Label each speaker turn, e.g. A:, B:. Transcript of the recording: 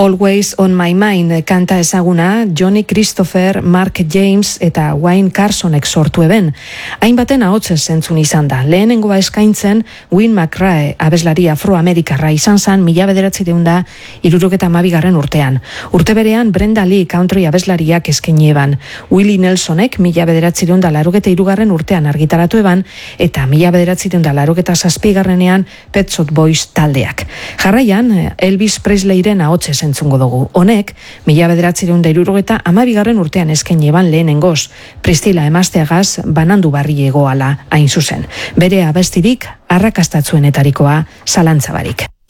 A: Always on my mind kanta ezaguna Johnny Christopher, Mark James eta Wayne Carsonek sortu eben. Hainbaten ahotsez zentzun izan da. Lehenengoa eskaintzen Win McRae abeslari afroamerikarra izan zen 1972 urtean. Urte berean Brenda Lee country abeslariak eskaini eban. Willie Nelsonek 1983 urtean argitaratu eban eta 1987ean Pet Shop Boys taldeak. Jarraian Elvis Presleyren ahotsez entzungo dugu. Honek, 1972 urtean eskaini eban lehenengoz, Priscilla emazteagaz banandu barri egoala hain zuzen. Bere abestirik arrakastatzuenetarikoa Zalantza barik.